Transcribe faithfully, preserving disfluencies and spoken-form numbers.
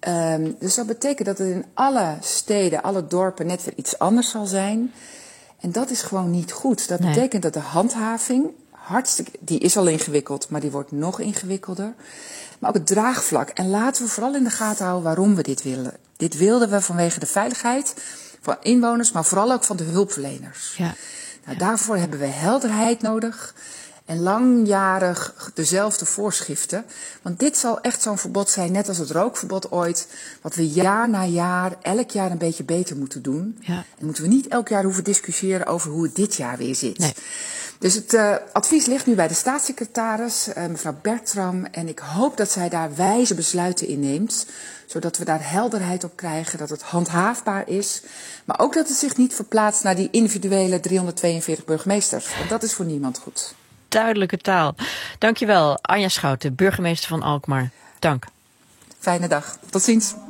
Um, dus dat betekent dat het in alle steden, alle dorpen net weer iets anders zal zijn. En dat is gewoon niet goed. Dat nee. betekent dat de handhaving, hartstikke, die is al ingewikkeld, maar die wordt nog ingewikkelder. Maar ook het draagvlak. En laten we vooral in de gaten houden waarom we dit willen. Dit wilden we vanwege de veiligheid van inwoners, maar vooral ook van de hulpverleners. Ja. Nou, ja. Daarvoor hebben we helderheid nodig. En langjarig dezelfde voorschriften. Want dit zal echt zo'n verbod zijn, net als het rookverbod ooit. Wat we jaar na jaar, elk jaar een beetje beter moeten doen. Ja. En moeten we niet elk jaar hoeven discussiëren over hoe het dit jaar weer zit. Nee. Dus het uh, advies ligt nu bij de staatssecretaris, uh, mevrouw Bertram. En ik hoop dat zij daar wijze besluiten in neemt. Zodat we daar helderheid op krijgen, dat het handhaafbaar is. Maar ook dat het zich niet verplaatst naar die individuele driehonderdtweeënveertig burgemeesters. Want dat is voor niemand goed. Duidelijke taal. Dankjewel, Anja Schouten, burgemeester van Alkmaar. Dank. Fijne dag. Tot ziens.